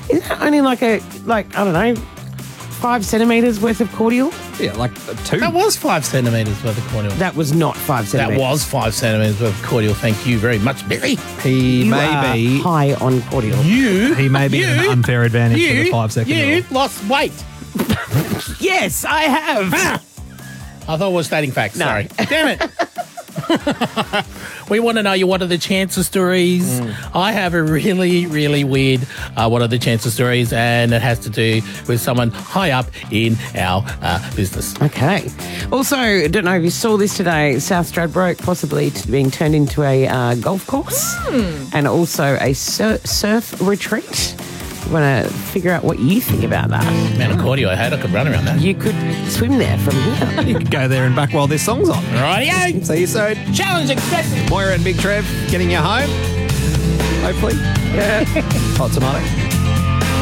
Is that only I don't know, 5 centimetres worth of cordial? Yeah, like 2. That was 5 centimetres worth of cordial. That was not 5 That centimetres. was 5 centimetres worth of cordial. Thank you very much, Billy. He You may are be. high on cordial. He may be at an unfair advantage for the 5 second You rule. lost weight. Yes, I have. I thought we were stating facts. No. Sorry. Damn it. We want to know your what are the chances stories. I have a really, really weird what are the chances stories, and it has to do with someone high up in our business. Okay. Also, I don't know if you saw this today, South Stradbroke possibly being turned into a golf course and also a surf retreat. I want to figure out what you think about that. Man, of cardio I had, I could run around that. You could swim there from here. You could go there and back while this song's on. Rightio. See you soon. Challenge accepted. Moira and Big Trev getting you home. Hopefully. Yeah. Hot tomato.